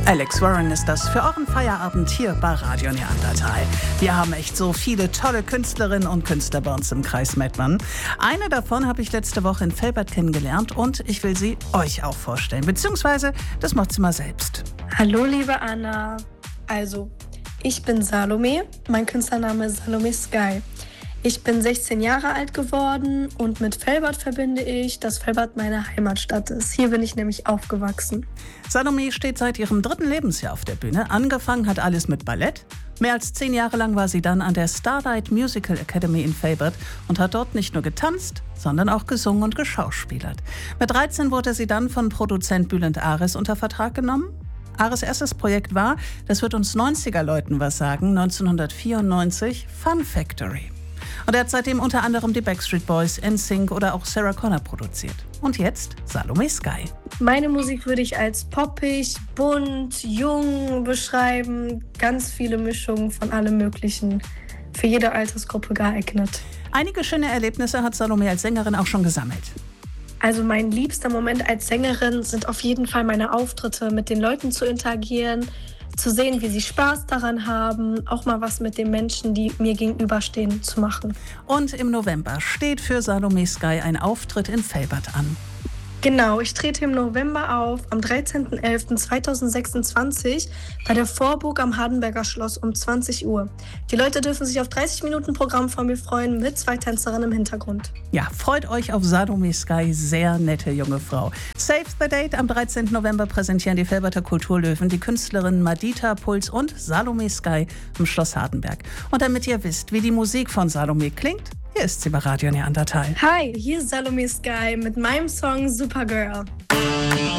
Alex Warren ist das für euren Feierabend hier bei Radio Neandertal. Wir haben echt so viele tolle Künstlerinnen und Künstler bei uns im Kreis Mettmann. Eine davon habe ich letzte Woche in Velbert kennengelernt und ich will sie euch auch vorstellen. Beziehungsweise, das macht sie mal selbst. Hallo liebe Anna. Also, ich bin Salome. Mein Künstlername ist Salome Sky. Ich bin 16 Jahre alt geworden und mit Velbert verbinde ich, dass Velbert meine Heimatstadt ist. Hier bin ich nämlich aufgewachsen. Salome steht seit ihrem 3. Lebensjahr auf der Bühne. Angefangen hat alles mit Ballett. Mehr als 10 Jahre lang war sie dann an der Starlight Musical Academy in Velbert und hat dort nicht nur getanzt, sondern auch gesungen und geschauspielert. Mit 13 wurde sie dann von Produzent Bülent Ares unter Vertrag genommen. Ares erstes Projekt war, das wird uns 90er-Leuten was sagen, 1994, Fun Factory. Und er hat seitdem unter anderem die Backstreet Boys, NSYNC oder auch Sarah Connor produziert. Und jetzt Salome Sky. Meine Musik würde ich als poppig, bunt, jung beschreiben. Ganz viele Mischungen von allem Möglichen. Für jede Altersgruppe geeignet. Einige schöne Erlebnisse hat Salome als Sängerin auch schon gesammelt. Also mein liebster Moment als Sängerin sind auf jeden Fall meine Auftritte, mit den Leuten zu interagieren, zu sehen, wie sie Spaß daran haben, auch mal was mit den Menschen, die mir gegenüberstehen, zu machen. Und im November steht für Salome Sky ein Auftritt in Velbert an. Genau, ich trete im November auf, am 13.11.2026 bei der Vorburg am Hardenberger Schloss um 20 Uhr. Die Leute dürfen sich auf 30 Minuten Programm von mir freuen mit 2 Tänzerinnen im Hintergrund. Ja, freut euch auf Salome Sky, sehr nette junge Frau. Save the Date, am 13. November präsentieren die Velberter Kulturlöwen die Künstlerinnen Madita Puls und Salome Sky im Schloss Hardenberg. Und damit ihr wisst, wie die Musik von Salome klingt, hier ist sie bei Radio Neandertal. Hi, hier ist Salome Sky mit meinem Song Supergirl.